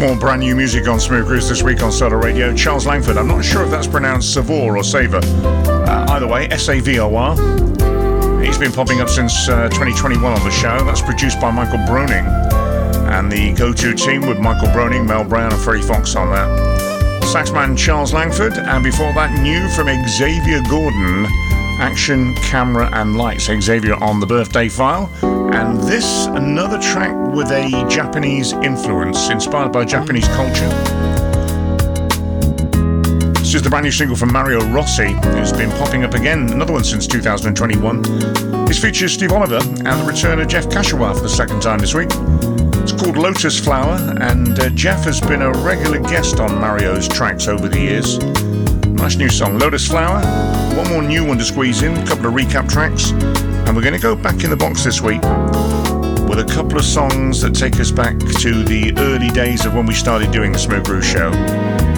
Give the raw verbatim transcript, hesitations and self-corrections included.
More brand new music on Smooth Grooves this week on Solar Radio. Charles Langford, I'm not sure if that's pronounced Savor or Savor. Uh, either way, S A V O R. He's been popping up since uh, twenty twenty-one on the show. That's produced by Michael Broning. And the go-to team with Michael Broning, Mel Brown and Freddie Fox on that. Saxman Charles Langford, and before that, new from Xavier Gordon, Action, Camera and Lights. Xavier on the birthday file. And this, another track with a Japanese influence, inspired by Japanese culture. This is the brand new single from Mario Rossi, who's been popping up again, another one since two thousand twenty-one. This features Steve Oliver and the return of Jeff Kashawa for the second time this week. It's called Lotus Flower, and uh, Jeff has been a regular guest on Mario's tracks over the years. Nice new song, Lotus Flower. One more new one to squeeze in, a couple of recap tracks. And we're going to go back in the box this week with a couple of songs that take us back to the early days of when we started doing the Smooth Groove Show.